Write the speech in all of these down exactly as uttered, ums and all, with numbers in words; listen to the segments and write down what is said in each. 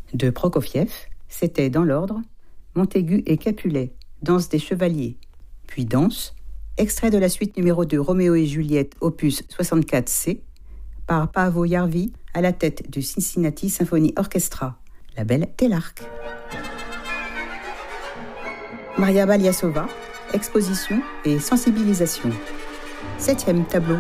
De Prokofiev, c'était dans l'ordre Montaigu et Capulet, danse des chevaliers, puis danse, extrait de la suite numéro deux Roméo et Juliette, opus soixante-quatre C, par Paavo Järvi à la tête du Cincinnati Symphony Orchestra, la belle Telarc. Maria Valiasova, exposition et sensibilisation. Septième tableau.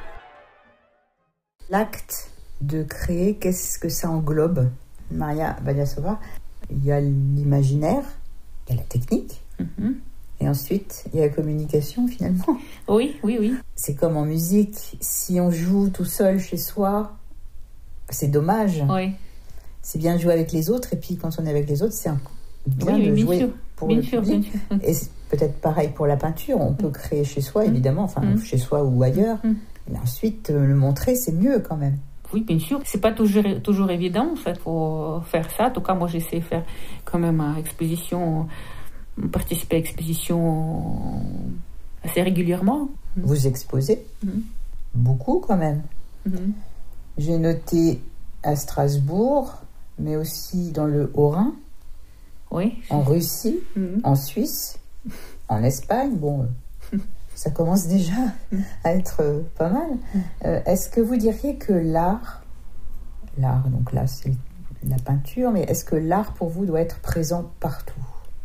L'acte de créer, qu'est-ce que ça englobe? Maria Valiasova, il y a l'imaginaire, il y a la technique, mm-hmm. et ensuite il y a la communication finalement. Oui, oui, oui. C'est comme en musique, si on joue tout seul chez soi, c'est dommage. Oui. C'est bien de jouer avec les autres, et puis quand on est avec les autres, c'est un... bien oui, de bien jouer sûr. pour bien le sûr, public. Bien sûr. Et c'est peut-être pareil pour la peinture, on peut créer chez soi, évidemment, enfin mm. chez soi ou ailleurs, mm. mais ensuite euh, le montrer, c'est mieux quand même. Oui, bien sûr. C'est pas toujours, toujours évident, en fait, pour faire ça. En tout cas, moi, j'essaie de faire quand même une exposition, participer à l'exposition assez régulièrement. Vous exposez mm. beaucoup quand même. Mm-hmm. J'ai noté à Strasbourg, mais aussi dans le Haut-Rhin, oui. en Russie, mm-hmm. en Suisse, en Espagne. Bon, ça commence déjà à être euh, pas mal. Euh, est-ce que vous diriez que l'art, l'art, donc là c'est la peinture, mais est-ce que l'art pour vous doit être présent partout?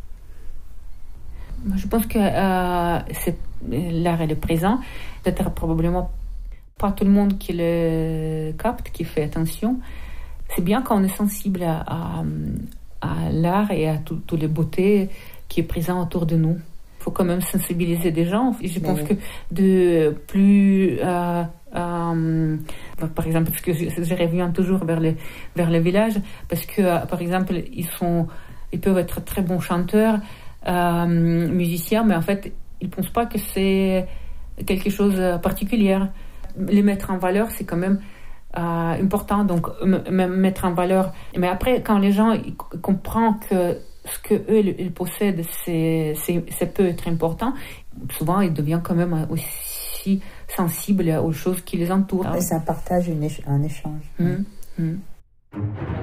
Je pense que euh, c'est, l'art est présent, peut-être probablement pas tout le monde qui le capte, qui fait attention. C'est bien quand on est sensible à, à, à l'art et à toutes les beautés qui est présent autour de nous. Il faut quand même sensibiliser des gens. Je pense oui. que de plus... Euh, euh, par exemple, parce que je, je reviens toujours vers les, vers les villages, parce que, euh, par exemple, ils, sont, ils peuvent être très bons chanteurs, euh, musiciens, mais en fait, ils ne pensent pas que c'est quelque chose de particulier. Les mettre en valeur, c'est quand même euh, important. Donc, m- mettre en valeur... Mais après, quand les gens ils comprennent que ce qu'eux, ils possèdent, c'est, c'est, ça peut être important. Souvent, ils deviennent quand même aussi sensibles aux choses qui les entourent. Et ça partage une éch- un échange. Mmh. Mmh.